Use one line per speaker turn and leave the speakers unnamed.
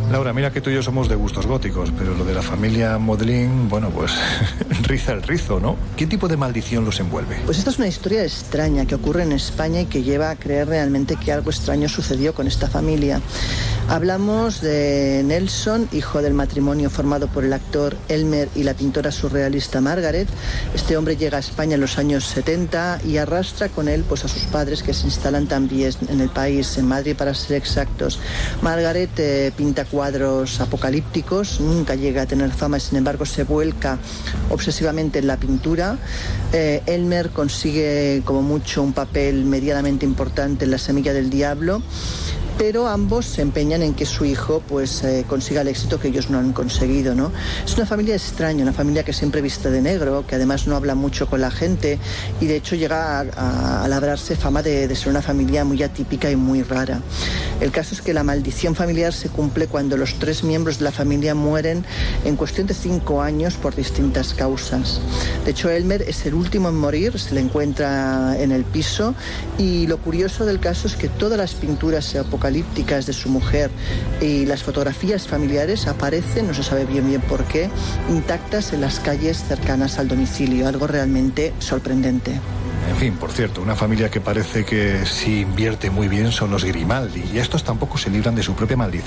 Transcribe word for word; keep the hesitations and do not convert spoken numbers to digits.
Laura, mira que tú y yo somos de gustos góticos, pero lo de la familia Modlin, bueno, pues riza el rizo, ¿no? ¿Qué tipo de maldición los envuelve?
Pues esta es una historia extraña que ocurre en España y que lleva a creer realmente que algo extraño sucedió con esta familia. Hablamos de Nelson, hijo del matrimonio formado por el actor Elmer y la pintora surrealista Margaret. Este hombre llega a España en los años setenta y arrastra con él pues, a sus padres, que se instalan también en el país, en Madrid para ser exactos. Margaret eh, pinta cuadros apocalípticos, nunca llega a tener fama, sin embargo se vuelca obsesivamente en la pintura. Eh, Elmer consigue como mucho un papel medianamente importante en La semilla del diablo, pero ambos se empeñan en que su hijo pues eh, consiga el éxito que ellos no han conseguido, ¿no? Es una familia extraña, una familia que siempre viste de negro, que además no habla mucho con la gente y de hecho llega a, a, a labrarse fama de, de ser una familia muy atípica y muy rara. El caso es que la maldición familiar se cumple cuando los tres miembros de la familia mueren en cuestión de cinco años por distintas causas. De hecho, Elmer es el último en morir, se le encuentra en el piso y lo curioso del caso es que todas las pinturas apocalípticas de su mujer y las fotografías familiares aparecen, no se sabe bien bien por qué, intactas en las calles cercanas al domicilio, algo realmente sorprendente.
En fin, por cierto, una familia que parece que si invierte muy bien son los Grimaldi, y estos tampoco se libran de su propia maldición.